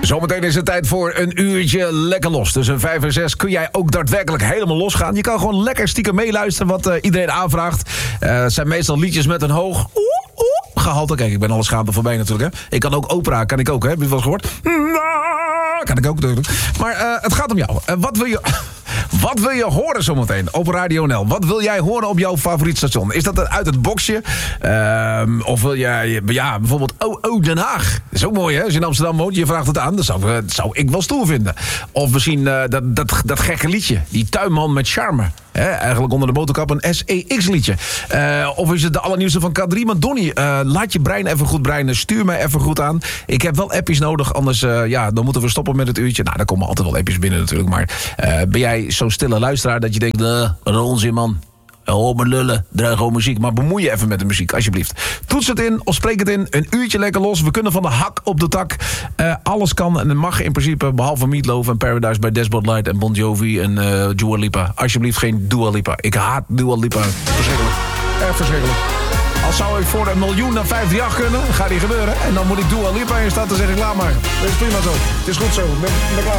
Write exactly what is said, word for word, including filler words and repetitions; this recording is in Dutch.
Zometeen is het tijd voor een uurtje lekker los. Tussen vijf en zes kun jij ook daadwerkelijk helemaal losgaan. Je kan gewoon lekker stiekem meeluisteren wat uh, iedereen aanvraagt. Uh, het zijn meestal liedjes met een hoog oeh, oeh, gehalte. Kijk, ik ben alle schaamte voorbij natuurlijk. Hè. Ik kan ook opera, kan ik ook. Hè. Heb je het wel eens gehoord? Kan ik ook natuurlijk. Maar uh, het gaat om jou. Uh, wat wil je... Wat wil je horen zometeen op Radio N L? Wat wil jij horen op jouw favoriet station? Is dat uit het boxje? Uh, of wil jij, ja, bijvoorbeeld Oh, oh, Den Haag. Dat is ook mooi, hè? Als je in Amsterdam woont, je vraagt het aan. Dat zou, dat zou ik wel stoer vinden. Of misschien uh, dat, dat, dat gekke liedje. Die tuinman met charme. He, eigenlijk onder de motorkap een S E X-liedje. Uh, of is het de allernieuwste van K drie? Maar Donnie, uh, laat je brein even goed breinen. Stuur mij even goed aan. Ik heb wel appjes nodig, anders uh, ja, dan moeten we stoppen met het uurtje. Nou, daar komen altijd wel appjes binnen natuurlijk. Maar uh, ben jij zo'n stille luisteraar dat je denkt... Uh, wat een onzin, man. Hoor me lullen, draai gewoon muziek. Maar bemoei je even met de muziek, alsjeblieft. Toets het in of spreek het in. Een uurtje lekker los. We kunnen van de hak op de tak. Uh, alles kan en mag in principe. Behalve Meatloaf en Paradise bij Dashboard Light en Bon Jovi en uh, Dua Lipa. Alsjeblieft geen Dua Lipa. Ik haat Dua Lipa. Verschrikkelijk. Erg verschrikkelijk. Als zou ik voor een miljoen naar vijfendertig kunnen, gaat die gebeuren. En dan moet ik Dua Lipa in staan, dan zeg ik laat maar. Dat is prima zo. Het is goed zo. Ik ben, ben klaar.